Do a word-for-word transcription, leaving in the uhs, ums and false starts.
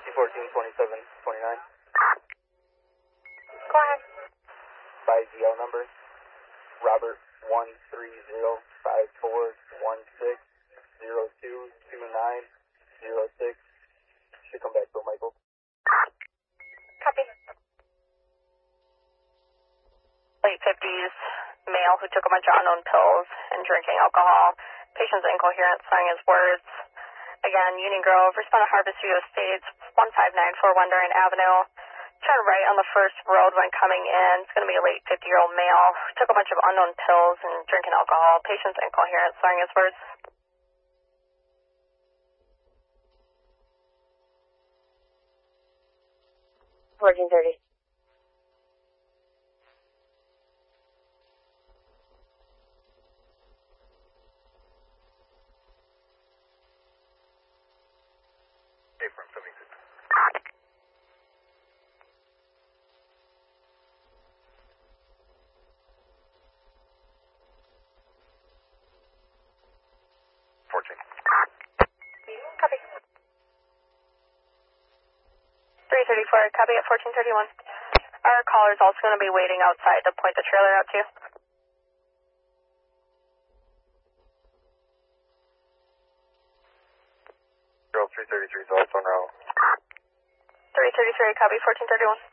fifty fourteen twenty-seven twenty-nine. Go ahead. By D L number, Robert one three zero five four one six zero two two nine zero six. Should come back to Michael. Copy. Late fifties, male who took a bunch of unknown pills and drinking alcohol. Patient's incoherent, saying his words. Again, Union Grove, respond to Harvest View Estates, one five nine four one Dorian Avenue. Turn right on the first road when coming in. It's going to be a late fifty-year-old male. Took a bunch of unknown pills and drinking alcohol. Patient's incoherent, saying his words. fourteen thirty. From Covington. fourteen. Copy. three thirty-four, copy at fourteen thirty-one. Our caller's also going to be waiting outside to point the trailer out to you. Girl three thirty-three is also on route. three thirty-three, copy fourteen thirty-one.